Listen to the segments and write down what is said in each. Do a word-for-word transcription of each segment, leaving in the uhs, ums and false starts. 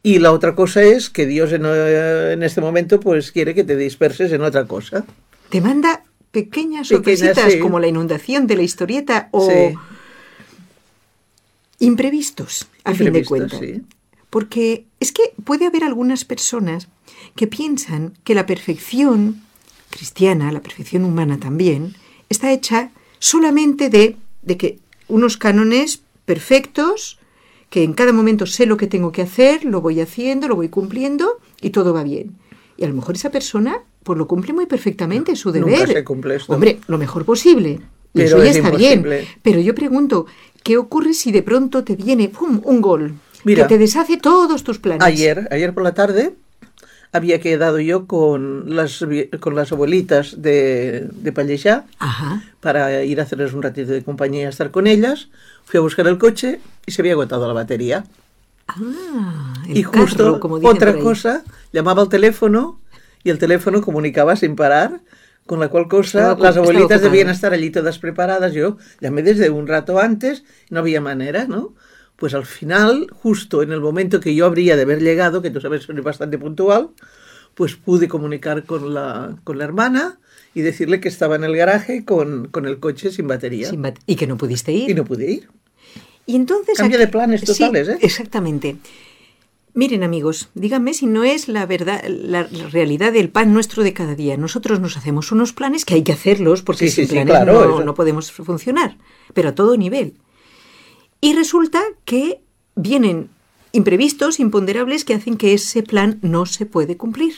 Y la otra cosa es que Dios en, en este momento pues quiere que te disperses en otra cosa. Te manda pequeñas sorpresitas, Pequeñas, sí. como la inundación de la historieta o Sí. imprevistos, a fin de Imprevistos, cuentas. sí. Porque es que puede haber algunas personas que piensan que la perfección cristiana, la perfección humana también, está hecha solamente de, de que unos cánones perfectos, que en cada momento sé lo que tengo que hacer, lo voy haciendo, lo voy cumpliendo y todo va bien. Y a lo mejor esa persona pues lo cumple muy perfectamente, su deber. Nunca se cumple esto. Hombre, lo mejor posible. Y Pero eso ya es está imposible. bien. Pero yo pregunto, ¿qué ocurre si de pronto te viene ¡pum!, un gol? Mira, que te deshace todos tus planes. Ayer, ayer por la tarde, había quedado yo con las, con las abuelitas de, de Pallejà Ajá. para ir a hacerles un ratito de compañía y estar con ellas. Fui a buscar el coche y se había agotado la batería. Ah, el Y justo carro, como dicen otra por ahí. cosa, llamaba al teléfono y el teléfono comunicaba sin parar, con la cual cosa Estaba ocu- las abuelitas estaba ocupado. debían estar allí todas preparadas. Yo llamé desde un rato antes, no había manera, ¿no? Pues al final, justo en el momento que yo habría de haber llegado, que tú sabes, soy bastante puntual, pues pude comunicar con la, con la hermana y decirle que estaba en el garaje con, con el coche sin batería. Sin bate- y que no pudiste ir. Y no pude ir. Y entonces Cambio aquí- de planes totales, sí, ¿eh? Exactamente. Miren, amigos, díganme si no es la verdad, la, la realidad del pan nuestro de cada día. Nosotros nos hacemos unos planes que hay que hacerlos porque Sí, sí, sin sí, planes claro, no, eso. no podemos funcionar, pero a todo nivel. Y resulta que vienen imprevistos, imponderables, que hacen que ese plan no se puede cumplir.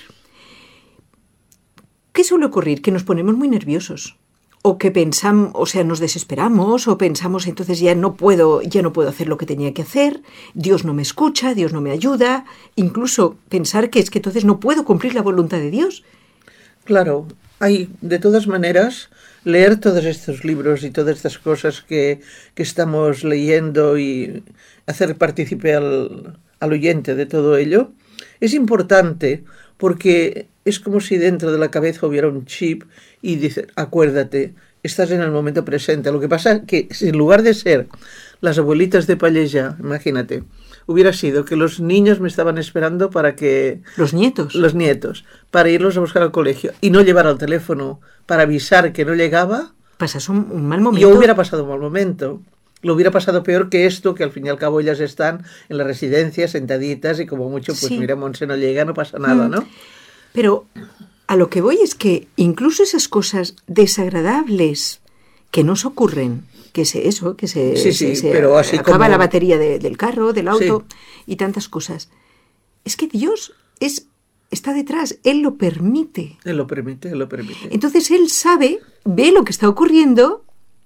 ¿Qué suele ocurrir? Que nos ponemos muy nerviosos. O que pensamos, o sea, nos desesperamos, o pensamos entonces ya no puedo, ya no puedo hacer lo que tenía que hacer, Dios no me escucha, Dios no me ayuda, incluso pensar que es que entonces no puedo cumplir la voluntad de Dios. Claro, hay de todas maneras leer todos estos libros y todas estas cosas que, que estamos leyendo y hacer partícipe al, al oyente de todo ello es importante porque es como si dentro de la cabeza hubiera un chip y dice, acuérdate, estás en el momento presente. Lo que pasa es que si en lugar de ser las abuelitas de Pallejà, imagínate, hubiera sido que los niños me estaban esperando para que... Los nietos. Los nietos, para irlos a buscar al colegio y no llevar al teléfono para avisar que no llegaba, Pasas un, un mal momento. yo hubiera pasado un mal momento. Lo hubiera pasado peor que esto, que al fin y al cabo ellas están en la residencia sentaditas y como mucho, pues Sí. mira, Montse no llega, no pasa nada, ¿no? Pero a lo que voy es que incluso esas cosas desagradables que nos ocurren, que se eso, que se, Sí, sí, se- se pero así acaba como- la batería de- del carro, del auto Sí. y tantas cosas, es que Dios es, está detrás, Él lo permite. Él lo permite, él lo permite. Entonces Él sabe, ve lo que está ocurriendo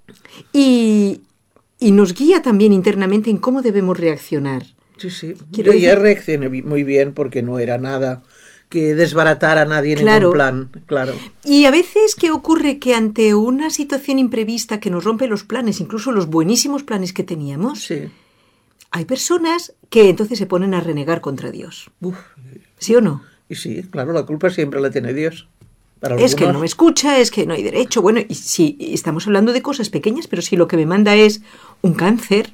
y, y nos guía también internamente en cómo debemos reaccionar. Sí, sí. Quiero Yo ya decir- reaccioné bi- muy bien porque no era nada que desbaratara a nadie en Claro. ningún plan, claro. Y a veces, ¿qué ocurre? Que ante una situación imprevista que nos rompe los planes, incluso los buenísimos planes que teníamos, Sí. hay personas que entonces se ponen a renegar contra Dios. Uf. ¿Sí o no? Y sí, claro, la culpa siempre la tiene Dios. Para Es que algunos. no me escucha, es que no hay derecho. Bueno, y si estamos hablando de cosas pequeñas, pero si lo que me manda es un cáncer,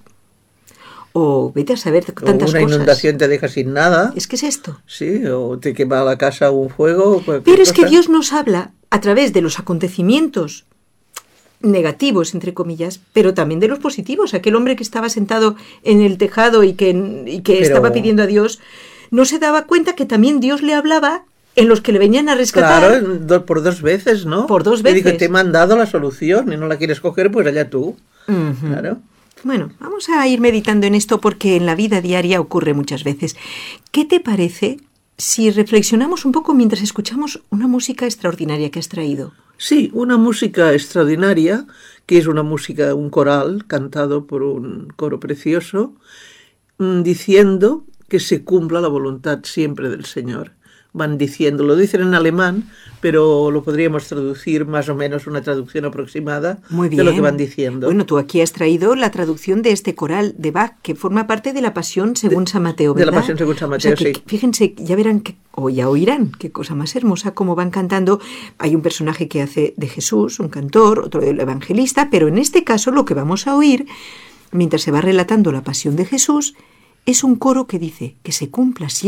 o vete a saber O tantas una cosas. inundación te deja sin nada. Es que es esto. Sí, o te quema la casa un fuego. o cualquier Pero es que cosa. Dios nos habla a través de los acontecimientos negativos, entre comillas, pero también de los positivos. Aquel hombre que estaba sentado en el tejado y que, y que Pero- estaba pidiendo a Dios, no se daba cuenta que también Dios le hablaba en los que le venían a rescatar. Claro, en do- por dos veces, ¿no? Por dos Le dijo, veces. te he mandado la solución y no la quieres coger, pues allá tú. Ujú. Claro. Bueno, vamos a ir meditando en esto porque en la vida diaria ocurre muchas veces. ¿Qué te parece si reflexionamos un poco mientras escuchamos una música extraordinaria que has traído? Sí, una música extraordinaria, que es una música, un coral cantado por un coro precioso, mm, diciendo que se cumpla la voluntad siempre del Señor. Van diciendo, lo dicen en alemán, pero lo podríamos traducir más o menos, una traducción aproximada Muy bien. de lo que van diciendo. Bueno, tú aquí has traído la traducción de este coral de Bach, que forma parte de la Pasión según San Mateo, de la ¿verdad? Pasión según San O sea, Mateo, que- sí. que fíjense, ya verán, que, o ya oirán, qué cosa más hermosa, cómo van cantando. Hay un personaje que hace de Jesús, un cantor, otro del evangelista, pero en este caso lo que vamos a oír, mientras se va relatando la Pasión de Jesús, es un coro que dice que se cumpla siempre